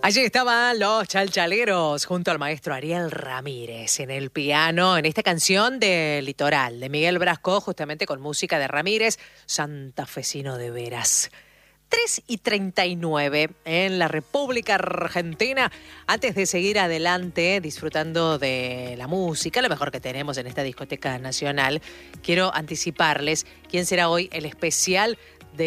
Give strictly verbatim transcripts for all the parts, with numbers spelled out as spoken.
Allí estaban los Chalchaleros junto al maestro Ariel Ramírez en el piano, en esta canción de Litoral, de Miguel Brasco, justamente con música de Ramírez, santafesino de veras. tres y treinta y nueve en la República Argentina. Antes de seguir adelante disfrutando de la música, lo mejor que tenemos en esta discoteca nacional, quiero anticiparles quién será hoy el especial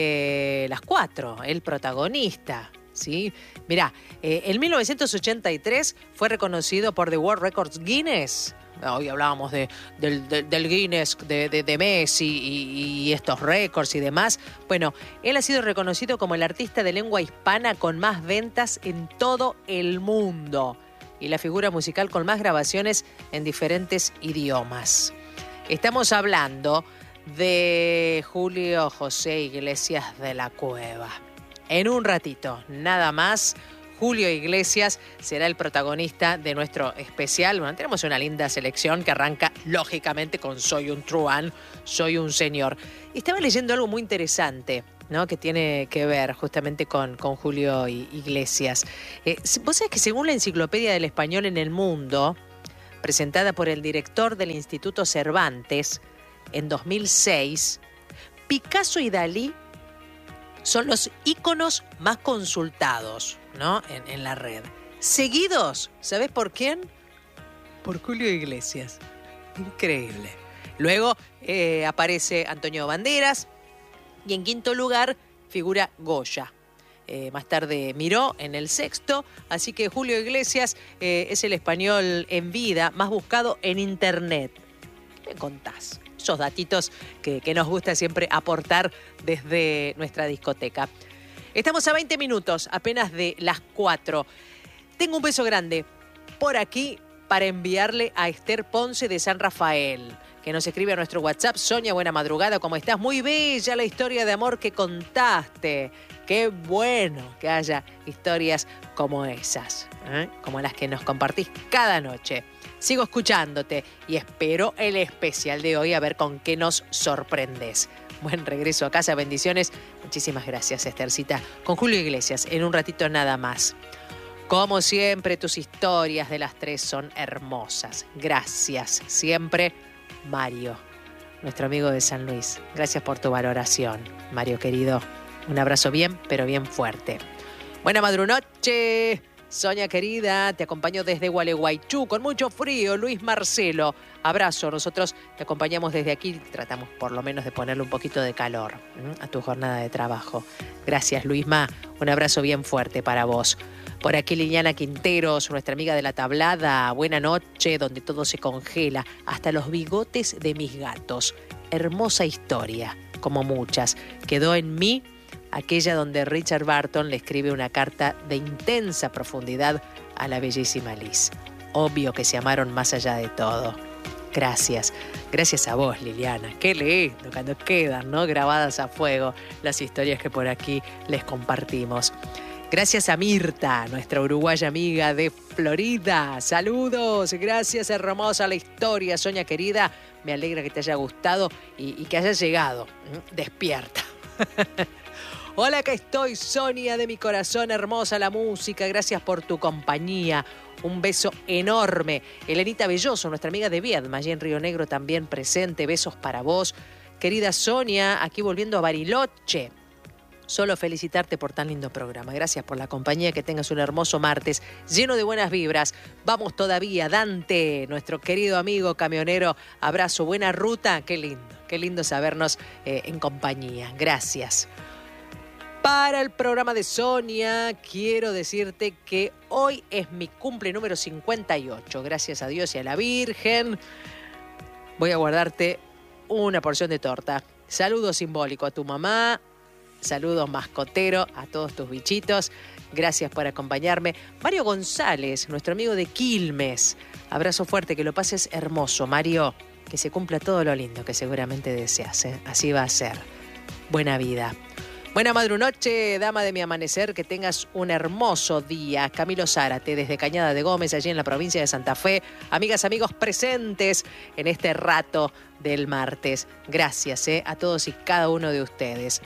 de las cuatro, el protagonista. ¿Sí? Mirá, eh, en mil novecientos ochenta y tres fue reconocido por The World Records Guinness. Hoy hablábamos de, del, del, del Guinness, de, de, de Messi y, y estos récords y demás. Bueno, él ha sido reconocido como el artista de lengua hispana con más ventas en todo el mundo y la figura musical con más grabaciones en diferentes idiomas. Estamos hablando de Julio José Iglesias de la Cueva. En un ratito, nada más, Julio Iglesias será el protagonista de nuestro especial. Bueno, tenemos una linda selección que arranca, lógicamente, con Soy un truán, soy un señor. Y estaba leyendo algo muy interesante, ¿no?, que tiene que ver justamente con, con Julio Iglesias. Eh, Vos sabés que según la Enciclopedia del Español en el Mundo, presentada por el director del Instituto Cervantes en dos mil seis, Picasso y Dalí son los íconos más consultados, ¿no?, en, en la red. Seguidos, ¿sabés por quién? Por Julio Iglesias. Increíble. Luego eh, aparece Antonio Banderas y en quinto lugar figura Goya. Eh, más tarde Miró en el sexto, así que Julio Iglesias eh, es el español en vida más buscado en internet. ¿Qué me contás? Esos datitos que, que nos gusta siempre aportar desde nuestra discoteca. Estamos a veinte minutos, apenas de las cuatro. Tengo un beso grande por aquí para enviarle a Esther Ponce de San Rafael, que nos escribe a nuestro WhatsApp. Sonia, buena madrugada, ¿cómo estás? Muy bella la historia de amor que contaste. Qué bueno que haya historias como esas, ¿eh? Como las que nos compartís cada noche. Sigo escuchándote y espero el especial de hoy a ver con qué nos sorprendes. Buen regreso a casa, bendiciones. Muchísimas gracias, Esthercita. Con Julio Iglesias, en un ratito nada más. Como siempre, tus historias de las tres son hermosas. Gracias. Siempre, Mario, nuestro amigo de San Luis. Gracias por tu valoración, Mario querido. Un abrazo bien, pero bien fuerte. Buena madrunoche. Sonia querida, te acompaño desde Gualeguaychú con mucho frío. Luis Marcelo, abrazo. Nosotros te acompañamos desde aquí. Tratamos por lo menos de ponerle un poquito de calor ¿eh? a tu jornada de trabajo. Gracias, Luisma. Un abrazo bien fuerte para vos. Por aquí Liliana Quinteros, nuestra amiga de la tablada. Buena noche, donde todo se congela, hasta los bigotes de mis gatos. Hermosa historia, como muchas. Quedó en mí aquella donde Richard Burton le escribe una carta de intensa profundidad a la bellísima Liz. Obvio que se amaron más allá de todo. Gracias. Gracias a vos, Liliana. Qué lindo cuando quedan, ¿no?, grabadas a fuego las historias que por aquí les compartimos. Gracias a Mirta, nuestra uruguaya amiga de Florida. Saludos. Gracias, hermosa la historia, Sonia querida. Me alegra que te haya gustado y, y que hayas llegado despierta. Hola, acá estoy, Sonia, de mi corazón, hermosa la música. Gracias por tu compañía. Un beso enorme. Elenita Belloso, nuestra amiga de Viedma, allí en Río Negro también presente. Besos para vos. Querida Sonia, aquí volviendo a Bariloche. Solo felicitarte por tan lindo programa. Gracias por la compañía. Que tengas un hermoso martes lleno de buenas vibras. Vamos todavía. Dante, nuestro querido amigo camionero. Abrazo, buena ruta. Qué lindo. Qué lindo sabernos eh, en compañía. Gracias. Para el programa de Sonia, quiero decirte que hoy es mi cumple número cincuenta y ocho. Gracias a Dios y a la Virgen. Voy a guardarte una porción de torta. Saludo simbólico a tu mamá. Saludos mascotero a todos tus bichitos. Gracias por acompañarme. Mario González, nuestro amigo de Quilmes. Abrazo fuerte, que lo pases hermoso, Mario. Que se cumpla todo lo lindo que seguramente deseas, ¿eh? Así va a ser. Buena vida. Buena madrunoche, dama de mi amanecer, que tengas un hermoso día. Camilo Zárate, desde Cañada de Gómez, allí en la provincia de Santa Fe. Amigas, amigos presentes en este rato del martes. Gracias ¿eh? a todos y cada uno de ustedes.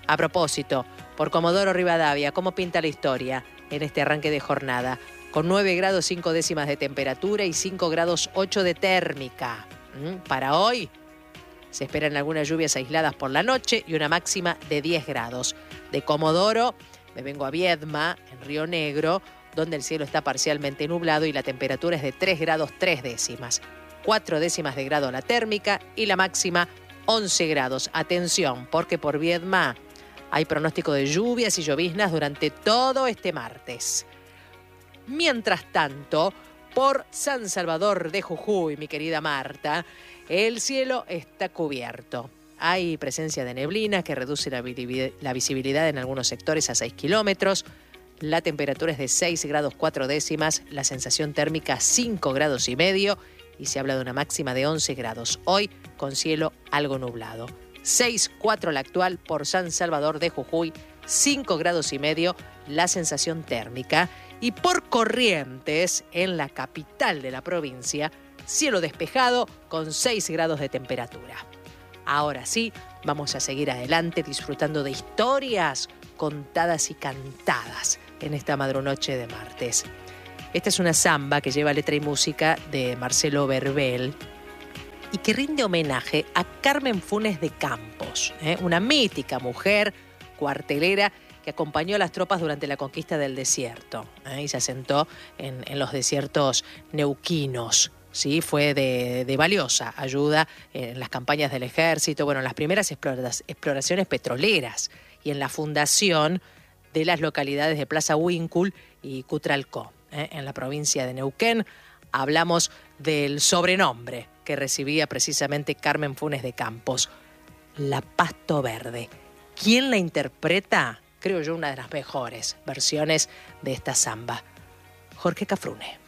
A propósito, por Comodoro Rivadavia, ¿cómo pinta la historia en este arranque de jornada? Con nueve grados cinco décimas de temperatura y cinco grados ocho de térmica. ¿Mm? Para hoy se esperan algunas lluvias aisladas por la noche y una máxima de diez grados. De Comodoro me vengo a Viedma, en Río Negro, donde el cielo está parcialmente nublado y la temperatura es de tres grados tres décimas. cuatro décimas de grado la térmica y la máxima once grados. Atención, porque por Viedma hay pronóstico de lluvias y lloviznas durante todo este martes. Mientras tanto, por San Salvador de Jujuy, mi querida Marta, el cielo está cubierto. Hay presencia de neblina que reduce la visibilidad en algunos sectores a seis kilómetros. La temperatura es de seis grados cuatro décimas, la sensación térmica cinco grados y medio y se habla de una máxima de once grados. Hoy con cielo algo nublado. seis cuatro la actual por San Salvador de Jujuy, cinco grados y medio la sensación térmica. Y por Corrientes, en la capital de la provincia, cielo despejado con seis grados de temperatura. Ahora sí, vamos a seguir adelante disfrutando de historias contadas y cantadas en esta madrunoche de martes. Esta es una samba que lleva letra y música de Marcelo Verbel y que rinde homenaje a Carmen Funes de Campos, ¿eh? una mítica mujer cuartelera que acompañó a las tropas durante la conquista del desierto, ¿eh? y se asentó en, en los desiertos neuquinos. Sí, fue de, de valiosa ayuda en las campañas del ejército, bueno, en las primeras exploraciones petroleras y en la fundación de las localidades de Plaza Huíncul y Cutralcó, ¿eh? en la provincia de Neuquén. Hablamos del sobrenombre que recibía precisamente Carmen Funes de Campos, la Pasto Verde. ¿Quién la interpreta? Creo yo una de las mejores versiones de esta samba, Jorge Cafrune.